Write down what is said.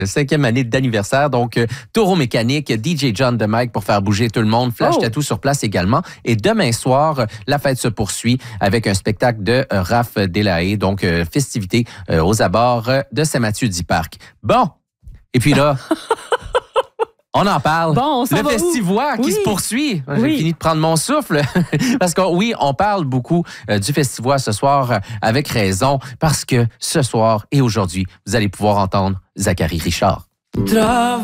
5e année d'anniversaire. Donc, taureau mécanique, DJ John de Mike pour faire bouger tout le monde. Flash Tattoo sur place également. Et demain soir, la fête se poursuit avec un spectacle de Raph Delahaye. Donc, festivité aux abords de Saint-Mathieu-du-Parc. Bon. Et puis là... On en parle. Bon, le festivois qui se poursuit. J'ai fini de prendre mon souffle. Parce que oui, on parle beaucoup du festivois ce soir avec raison. Parce que ce soir et aujourd'hui, vous allez pouvoir entendre Zachary Richard.